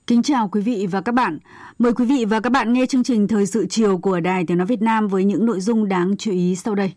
Kính chào quý vị và các bạn. Mời quý vị và các bạn nghe chương trình Thời sự chiều của Đài Tiếng nói Việt Nam với những nội dung đáng chú ý sau đây.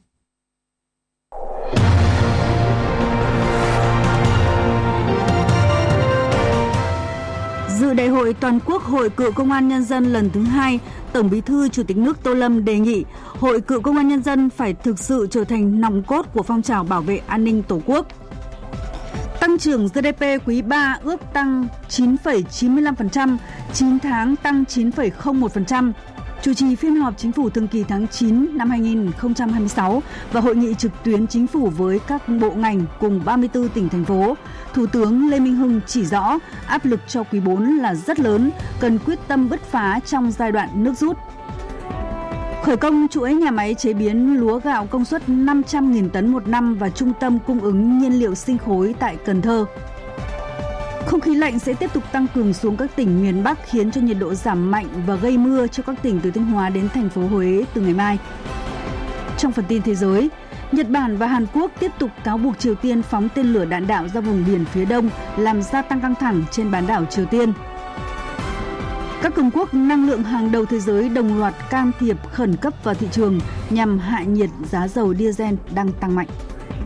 Dự Đại hội Toàn quốc Hội Cựu Công an Nhân dân lần thứ 2, Tổng Bí thư Chủ tịch nước Tô Lâm đề nghị Hội Cựu Công an Nhân dân phải thực sự trở thành nòng cốt của phong trào bảo vệ an ninh Tổ quốc. Tăng trưởng GDP quý 3 ước tăng 9,95%, 9 tháng tăng 9,01%. Chủ trì phiên họp Chính phủ thường kỳ tháng 9 năm 2026 và hội nghị trực tuyến Chính phủ với các bộ ngành cùng 34 tỉnh, thành phố, Thủ tướng Lê Minh Hưng chỉ rõ áp lực cho quý 4 là rất lớn, cần quyết tâm bứt phá trong giai đoạn nước rút. Khởi công chuỗi nhà máy chế biến lúa gạo công suất 500.000 tấn một năm và trung tâm cung ứng nhiên liệu sinh khối tại Cần Thơ. Không khí lạnh sẽ tiếp tục tăng cường xuống các tỉnh miền Bắc khiến cho nhiệt độ giảm mạnh và gây mưa cho các tỉnh từ Thanh Hóa đến thành phố Huế từ ngày mai. Trong phần tin thế giới, Nhật Bản và Hàn Quốc tiếp tục cáo buộc Triều Tiên phóng tên lửa đạn đạo ra vùng biển phía đông làm gia tăng căng thẳng trên bán đảo Triều Tiên. Các cường quốc năng lượng hàng đầu thế giới đồng loạt can thiệp khẩn cấp vào thị trường nhằm hạ nhiệt giá dầu diesel đang tăng mạnh.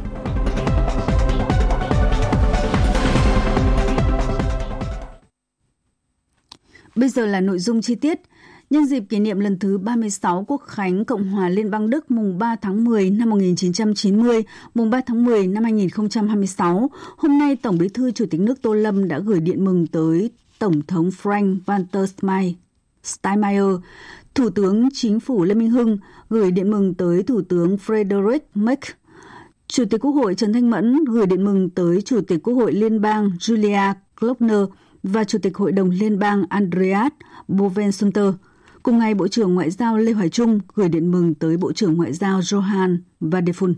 Bây giờ là nội dung chi tiết. Nhân dịp kỷ niệm lần thứ 36 Quốc khánh Cộng hòa Liên bang Đức mùng 3 tháng 10 năm 1990, mùng 3 tháng 10 năm 2026, hôm nay Tổng Bí thư Chủ tịch nước Tô Lâm đã gửi điện mừng tới Tổng thống Frank-Walter Steinmeier, Thủ tướng Chính phủ Lê Minh Hưng gửi điện mừng tới Thủ tướng Friedrich Merz, Chủ tịch Quốc hội Trần Thanh Mẫn gửi điện mừng tới Chủ tịch Quốc hội Liên bang Julia Klöckner và Chủ tịch Hội đồng Liên bang Andreas Bovensumter. Cùng ngày, Bộ trưởng Ngoại giao Lê Hoài Trung gửi điện mừng tới Bộ trưởng Ngoại giao Johann Vadeful.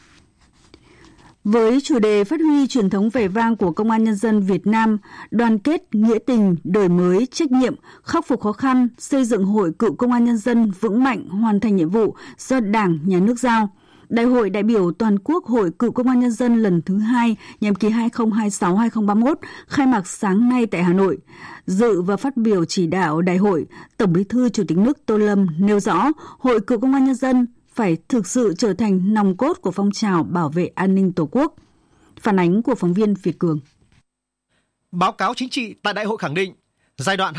Với chủ đề phát huy truyền thống vẻ vang của Công an Nhân dân Việt Nam, đoàn kết, nghĩa tình, đổi mới, trách nhiệm, khắc phục khó khăn, xây dựng Hội Cựu Công an Nhân dân vững mạnh, hoàn thành nhiệm vụ do Đảng, Nhà nước giao, Đại hội đại biểu Toàn quốc Hội Cựu Công an Nhân dân lần thứ 2, nhiệm kỳ 2026-2031, khai mạc sáng nay tại Hà Nội. Dự và phát biểu chỉ đạo đại hội, Tổng Bí thư Chủ tịch nước Tô Lâm nêu rõ Hội Cựu Công an Nhân dân phải thực sự trở thành nòng cốt của phong trào bảo vệ an ninh Tổ quốc. Phản ánh của phóng viên Việt Cường. Báo cáo chính trị tại đại hội khẳng định, giai đoạn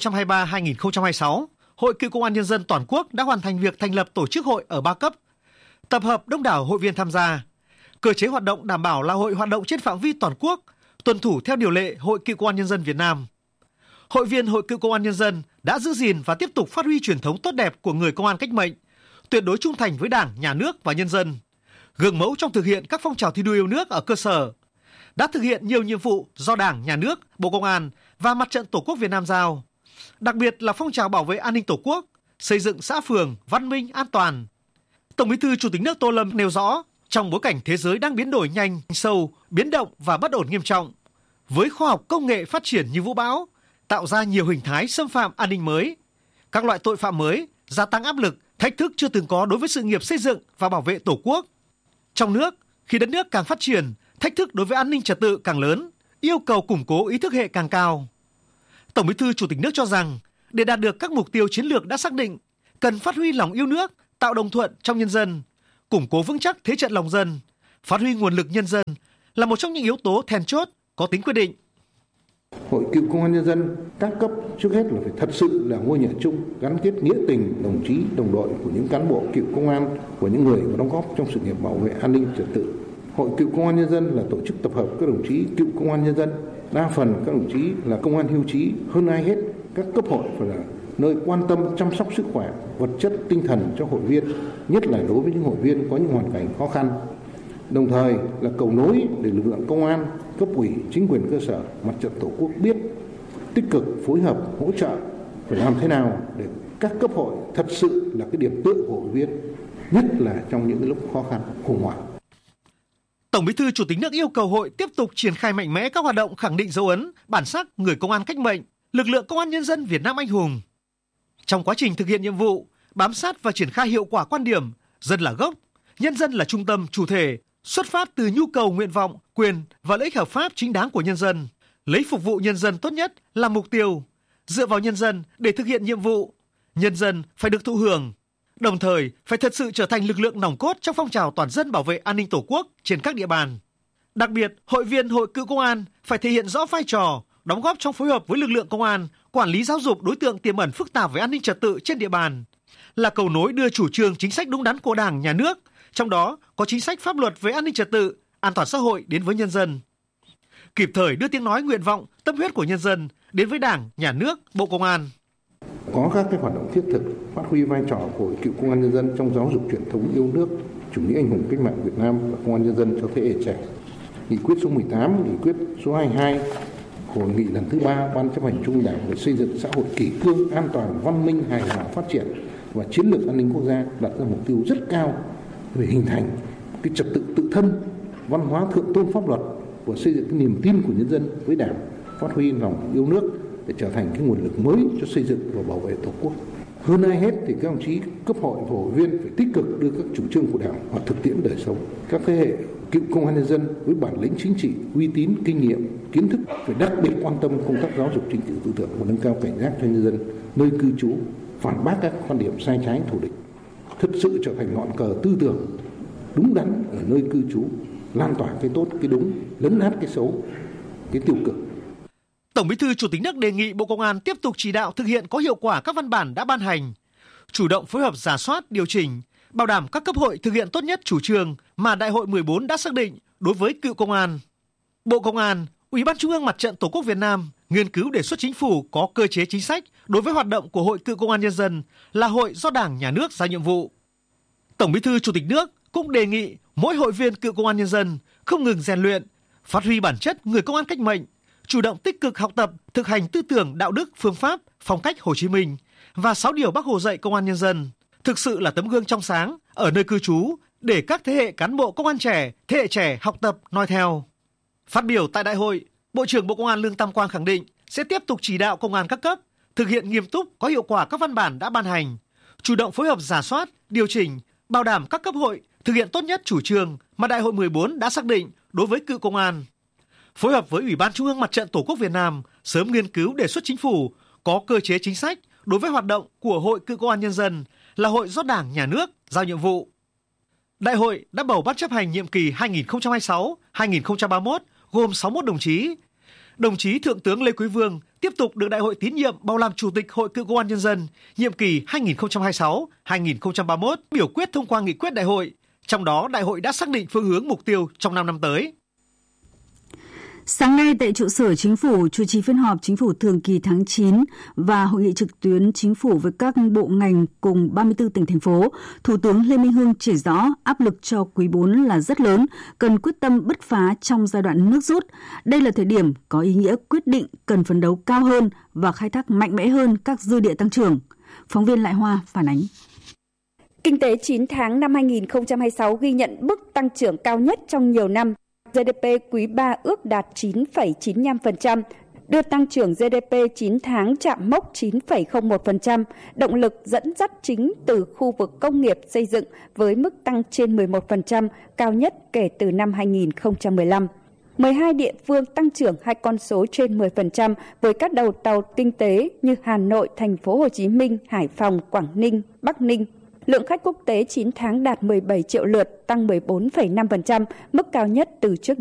2023-2026, Hội Cựu Công an Nhân dân toàn quốc đã hoàn thành việc thành lập tổ chức hội ở 3 cấp, tập hợp đông đảo hội viên tham gia. Cơ chế hoạt động đảm bảo là hội hoạt động trên phạm vi toàn quốc, tuân thủ theo điều lệ Hội Cựu Công an Nhân dân Việt Nam. Hội viên Hội Cựu Công an Nhân dân đã giữ gìn và tiếp tục phát huy truyền thống tốt đẹp của người công an cách mệnh, tuyệt đối trung thành với Đảng, Nhà nước và nhân dân, gương mẫu trong thực hiện các phong trào thi đua yêu nước ở cơ sở, đã thực hiện nhiều nhiệm vụ do Đảng, Nhà nước, Bộ Công an và Mặt trận Tổ quốc Việt Nam giao, đặc biệt là phong trào bảo vệ an ninh Tổ quốc, xây dựng xã phường văn minh, an toàn. Tổng Bí thư Chủ tịch nước Tô Lâm nêu rõ, trong bối cảnh thế giới đang biến đổi nhanh, sâu, biến động và bất ổn nghiêm trọng, với khoa học công nghệ phát triển như vũ bão, tạo ra nhiều hình thái xâm phạm an ninh mới, các loại tội phạm mới, gia tăng áp lực, thách thức chưa từng có đối với sự nghiệp xây dựng và bảo vệ Tổ quốc. Trong nước, khi đất nước càng phát triển, thách thức đối với an ninh trật tự càng lớn, yêu cầu củng cố ý thức hệ càng cao. Tổng Bí thư Chủ tịch nước cho rằng, để đạt được các mục tiêu chiến lược đã xác định, cần phát huy lòng yêu nước, tạo đồng thuận trong nhân dân, củng cố vững chắc thế trận lòng dân, phát huy nguồn lực nhân dân là một trong những yếu tố then chốt có tính quyết định. Hội Cựu Công an Nhân dân các cấp trước hết là phải thật sự là ngôi nhà chung, gắn kết nghĩa tình, đồng chí, đồng đội của những cán bộ cựu công an, của những người có đóng góp trong sự nghiệp bảo vệ an ninh trật tự. Hội Cựu Công an Nhân dân là tổ chức tập hợp các đồng chí cựu công an nhân dân, đa phần các đồng chí là công an hưu trí. Hơn ai hết, các cấp hội phải là nơi quan tâm chăm sóc sức khỏe, vật chất, tinh thần cho hội viên, nhất là đối với những hội viên có những hoàn cảnh khó khăn. Đồng thời là cầu nối để lực lượng công an, cấp ủy, chính quyền cơ sở, Mặt trận Tổ quốc biết tích cực phối hợp, hỗ trợ phải làm thế nào để các cấp hội thật sự là cái điểm tựa của hội viên, nhất là trong những lúc khó khăn, khủng hoảng. Tổng Bí thư Chủ tịch nước yêu cầu hội tiếp tục triển khai mạnh mẽ các hoạt động khẳng định dấu ấn, bản sắc người công an cách mệnh, lực lượng công an nhân dân Việt Nam anh hùng. Trong quá trình thực hiện nhiệm vụ, bám sát và triển khai hiệu quả quan điểm dân là gốc, nhân dân là trung tâm chủ thể, xuất phát từ nhu cầu, nguyện vọng, quyền và lợi ích hợp pháp chính đáng của nhân dân, lấy phục vụ nhân dân tốt nhất là mục tiêu, dựa vào nhân dân để thực hiện nhiệm vụ. Nhân dân phải được thụ hưởng, đồng thời phải thật sự trở thành lực lượng nòng cốt trong phong trào toàn dân bảo vệ an ninh Tổ quốc trên các địa bàn. Đặc biệt, hội viên Hội Cựu Công an phải thể hiện rõ vai trò, đóng góp trong phối hợp với lực lượng công an, quản lý giáo dục đối tượng tiềm ẩn phức tạp về an ninh trật tự trên địa bàn, là cầu nối đưa chủ trương chính sách đúng đắn của Đảng, Nhà nước, trong đó có chính sách pháp luật về an ninh trật tự, an toàn xã hội đến với nhân dân. Kịp thời đưa tiếng nói nguyện vọng, tâm huyết của nhân dân đến với Đảng, Nhà nước, Bộ Công an. Có các cái hoạt động thiết thực phát huy vai trò của Hội Cựu Công an Nhân dân trong giáo dục truyền thống yêu nước, chủ nghĩa anh hùng cách mạng Việt Nam và công an nhân dân cho thế hệ trẻ. Nghị quyết số 18, nghị quyết số 22, Hội nghị lần thứ 3 Ban chấp hành Trung ương Đảng về xây dựng xã hội kỷ cương, an toàn, văn minh, hài hòa, phát triển và chiến lược an ninh quốc gia đặt ra mục tiêu rất cao về hình thành cái trật tự tự thân, văn hóa thượng tôn pháp luật và xây dựng cái niềm tin của nhân dân với Đảng, phát huy lòng yêu nước để trở thành cái nguồn lực mới cho xây dựng và bảo vệ Tổ quốc. Hơn ai hết thì các đồng chí cấp hội và hội viên phải tích cực đưa các chủ trương của Đảng vào thực tiễn đời sống. Các thế hệ cựu công an nhân dân với bản lĩnh chính trị, uy tín, kinh nghiệm, kiến thức phải đặc biệt quan tâm công tác giáo dục chính trị tư tưởng và nâng cao cảnh giác cho nhân dân nơi cư trú, phản bác các quan điểm sai trái thù địch, thực sự trở thành ngọn cờ tư tưởng đúng đắn ở nơi cư trú, lan tỏa cái tốt, cái đúng, lấn át cái xấu, cái tiêu cực. Tổng Bí thư Chủ tịch nước đề nghị Bộ Công an tiếp tục chỉ đạo thực hiện có hiệu quả các văn bản đã ban hành, chủ động phối hợp rà soát, điều chỉnh, bảo đảm các cấp hội thực hiện tốt nhất chủ trương mà Đại hội 14 đã xác định đối với cựu công an. Bộ Công an, Ủy ban Trung ương Mặt trận Tổ quốc Việt Nam nghiên cứu đề xuất chính phủ có cơ chế chính sách đối với hoạt động của Hội Cựu Công an Nhân dân là hội do Đảng, Nhà nước giao nhiệm vụ. Tổng Bí thư Chủ tịch nước cũng đề nghị mỗi hội viên Cựu Công an Nhân dân không ngừng rèn luyện, phát huy bản chất người công an cách mệnh, chủ động tích cực học tập, thực hành tư tưởng, đạo đức, phương pháp, phong cách Hồ Chí Minh và 6 điều Bác Hồ dạy công an nhân dân, thực sự là tấm gương trong sáng ở nơi cư trú để các thế hệ cán bộ công an trẻ, thế hệ trẻ học tập noi theo. Phát biểu tại đại hội, Bộ trưởng Bộ Công an Lương Tam Quang khẳng định sẽ tiếp tục chỉ đạo công an các cấp thực hiện nghiêm túc, có hiệu quả các văn bản đã ban hành, chủ động phối hợp rà soát, điều chỉnh, bảo đảm các cấp hội thực hiện tốt nhất chủ trương mà Đại hội 14 đã xác định đối với cựu công an. Phối hợp với Ủy ban Trung ương Mặt trận Tổ quốc Việt Nam sớm nghiên cứu đề xuất chính phủ có cơ chế chính sách đối với hoạt động của Hội Cựu Công an Nhân dân là hội do Đảng, Nhà nước giao nhiệm vụ. Đại hội đã bầu Ban chấp hành nhiệm kỳ 2026-2031 gồm 61 đồng chí. Đồng chí Thượng tướng Lê Quý Vương tiếp tục được Đại hội tín nhiệm bầu làm Chủ tịch Hội Cựu Công an Nhân dân nhiệm kỳ 2026-2031, biểu quyết thông qua nghị quyết đại hội. Trong đó, đại hội đã xác định phương hướng mục tiêu trong 5 năm tới. Sáng nay tại trụ sở Chính phủ, chủ trì phiên họp Chính phủ thường kỳ tháng 9 và hội nghị trực tuyến Chính phủ với các bộ ngành cùng 34 tỉnh, thành phố, Thủ tướng Lê Minh Hưng chỉ rõ áp lực cho quý 4 là rất lớn, cần quyết tâm bứt phá trong giai đoạn nước rút. Đây là thời điểm có ý nghĩa quyết định cần phấn đấu cao hơn và khai thác mạnh mẽ hơn các dư địa tăng trưởng. Phóng viên Lại Hoa phản ánh. Kinh tế 9 tháng năm 2026 ghi nhận mức tăng trưởng cao nhất trong nhiều năm. GDP quý 3 ước đạt 9,95%, đưa tăng trưởng GDP 9 tháng chạm mốc 9,01%, động lực dẫn dắt chính từ khu vực công nghiệp xây dựng với mức tăng trên 11%, cao nhất kể từ năm 2015. 12 địa phương tăng trưởng hai con số trên 10% với các đầu tàu kinh tế như Hà Nội, Thành phố Hồ Chí Minh, Hải Phòng, Quảng Ninh, Bắc Ninh. Lượng khách quốc tế 9 tháng đạt 17 triệu lượt, tăng 14,5%, mức cao nhất từ trước